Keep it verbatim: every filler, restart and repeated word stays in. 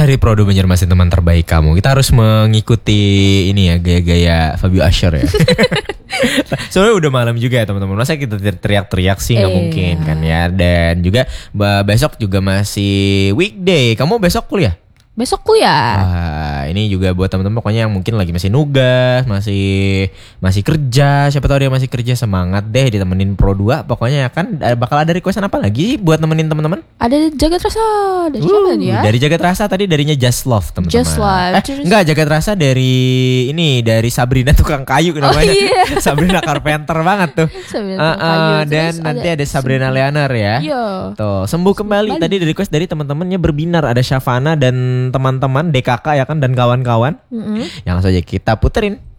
Dari Prodo Banjarmasin, teman terbaik kamu. Kita harus mengikuti ini ya, gaya-gaya Fabio Asher ya. Soalnya udah malam juga ya teman-teman. Masa kita teriak-teriak sih nggak Eh. mungkin kan ya. Dan juga besok juga masih weekday. Kamu besok kuliah? Besok kuliah. Wah, ini juga buat teman-teman pokoknya yang mungkin lagi masih nugas, masih masih kerja, siapa tahu dia masih kerja, semangat deh ditemenin Pro dua. Pokoknya ya kan bakal ada requestan apa lagi buat nemenin teman-teman? Ada Jagat Rasa. Dari Uh, siapa tadi ya? Dari Jagat Rasa tadi darinya Just Love teman-teman. Just Love. Eh, Terus- enggak, Jagat Rasa dari ini dari Sabrina tukang kayu namanya. iya. Sabrina Carpenter banget tuh. Sabrina Uh, tukang kayu. uh, Terus dan ada nanti ada Sabrina Sembuh. Leaner ya. Iya. Tuh, sembuh kembali. kembali. Tadi di request dari teman-temannya berbinar, ada Syafana dan teman-teman D K K ya kan dan kawan-kawan. Mm-mm. Yang langsung aja kita puterin.